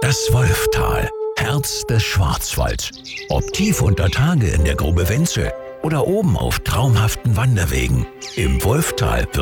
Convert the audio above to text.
Das Wolftal, Herz des Schwarzwalds. Ob tief unter Tage in der Grube Wenzel oder oben auf traumhaften Wanderwegen. Im Wolftal